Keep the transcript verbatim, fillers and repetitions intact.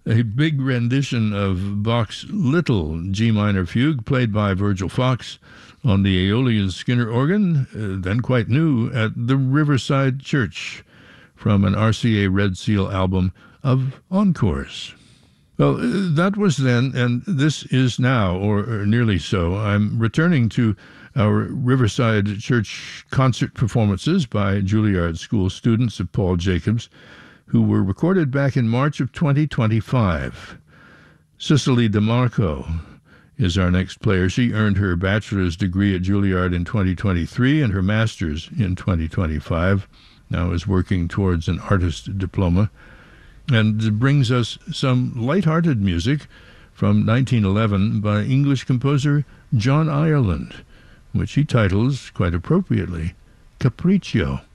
a big rendition of Bach's Little G minor fugue played by Virgil Fox on the Aeolian Skinner organ, uh, then quite new, at the Riverside Church from an R C A Red Seal album of encores. Well, uh, that was then, and this is now, or, or nearly so. I'm returning to our Riverside Church concert performances by Juilliard School students of Paul Jacobs, who were recorded back in March of twenty twenty-five. Cicely DeMarco is our next player. She earned her bachelor's degree at Juilliard in twenty twenty-three and her master's in twenty twenty-five. Now is working towards an artist diploma, and brings us some light-hearted music from nineteen eleven by English composer John Ireland, which he titles, quite appropriately, Capriccio.